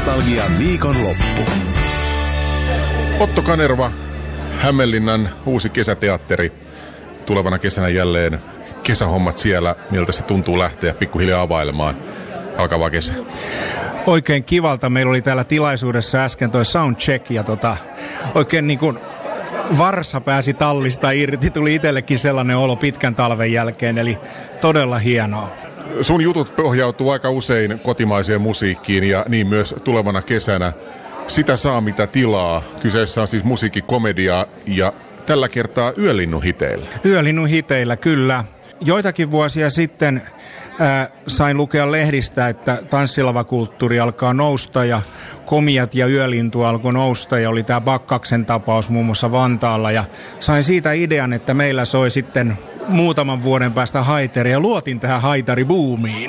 Nostalgian viikonloppu. Otto Kanerva, Hämeenlinnan uusi kesäteatteri. Tulevana kesänä jälleen kesähommat siellä. Miltä se tuntuu lähteä pikkuhiljaa availemaan alkavaa kesää? Oikein kivalta. Meillä oli täällä tilaisuudessa äsken toi soundcheck ja oikein niin kuin varsa pääsi tallista irti. Tuli itsellekin sellainen olo pitkän talven jälkeen, eli todella hienoa. Sun jutut pohjautuu aika usein kotimaiseen musiikkiin ja niin myös tulevana kesänä. Sitä saa mitä tilaa. Kyseessä on siis musiikkikomedia ja tällä kertaa Yölinnun hiteillä. Yölinnun hiteillä, kyllä. Joitakin vuosia sitten sain lukea lehdistä, että tanssilavakulttuuri alkaa nousta ja komiat ja Yölintu alkoi nousta ja oli tämä Bakkaksen tapaus muun muassa Vantaalla ja sain siitä idean, että meillä soi sitten muutaman vuoden päästä haitari ja luotin tähän haitaribuumiin.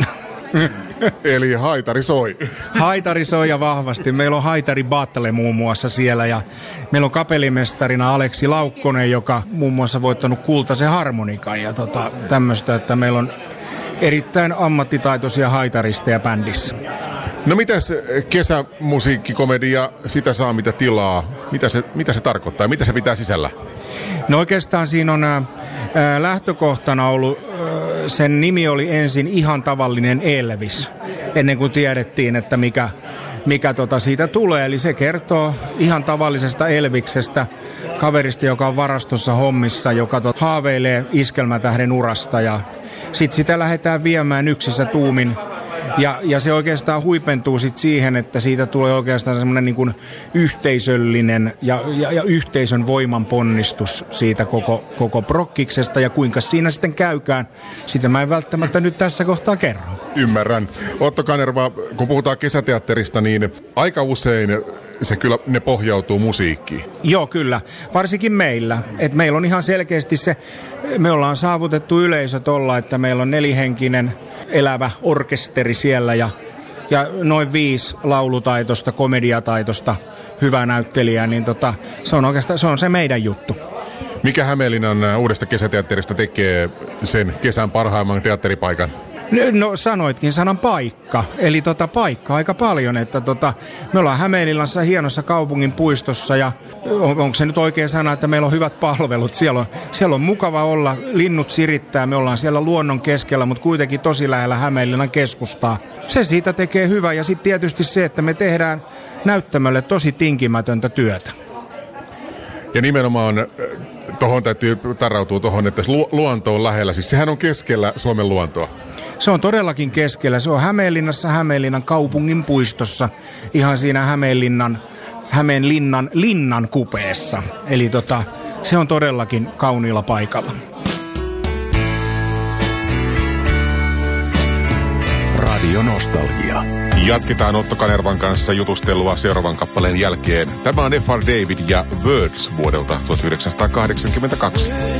Eli haitari soi. Haitari soi ja vahvasti. Meillä on haitari battle muun muassa siellä ja meillä on kapellimestarina Aleksi Laukkonen, joka muun muassa voittanut kultaisen harmonikan ja tämmöistä, että meillä on erittäin ammattitaitoisia haitaristeja bändissä. No mitäs kesämusiikkikomedia, sitä saa mitä tilaa, mitä se tarkoittaa, mitä se pitää sisällä? No oikeastaan siinä on lähtökohtana ollut, sen nimi oli ensin Ihan tavallinen Elvis, ennen kuin tiedettiin, että mikä siitä tulee. Eli se kertoo ihan tavallisesta Elviksestä, kaverista, joka on varastossa hommissa, joka haaveilee iskelmätähden urasta ja sitten sitä lähdetään viemään yksissä tuumin. Ja se oikeastaan huipentuu sit siihen, että siitä tulee oikeastaan semmoinen niin kuin yhteisöllinen ja yhteisön voiman ponnistus siitä koko prokkiksesta ja kuinka siinä sitten käykään. Sitä mä en välttämättä nyt tässä kohtaa kerro. Ymmärrän. Otto Kanerva, kun puhutaan kesäteatterista, niin aika usein ne pohjautuu musiikkiin. Joo, kyllä. Varsinkin meillä. Et meillä on ihan selkeästi me ollaan saavutettu yleisö tolla, että meillä on 4-henkinen elävä orkesteri siellä ja noin 5 laulutaitosta, komediataitosta hyvää näyttelijää, niin se on se meidän juttu. Mikä Hämeenlinnan uudesta kesäteatterista tekee sen kesän parhaimman teatteripaikan? No sanoitkin sanan paikka, eli paikka aika paljon, että me ollaan Hämeenlinnassa hienossa kaupungin puistossa ja onko se nyt oikea sana, että meillä on hyvät palvelut, siellä on mukava olla, linnut sirittää, me ollaan siellä luonnon keskellä, mutta kuitenkin tosi lähellä Hämeenlinnan keskustaa. Se siitä tekee hyvää ja sitten tietysti se, että me tehdään näyttämölle tosi tinkimätöntä työtä. Ja nimenomaan tuohon täytyy tarrautua tuohon, että luonto on lähellä, siis sehän on keskellä Suomen luontoa. Se on todellakin keskellä. Se on Hämeenlinnassa, Hämeenlinnan kaupungin puistossa, ihan siinä Hämeenlinnan linnan kupeessa. Eli se on todellakin kauniilla paikalla. Radio Nostalgia. Jatketaan Otto Kanervan kanssa jutustelua seuraavan kappaleen jälkeen. Tämä on F.R. David ja Words vuodelta 1982.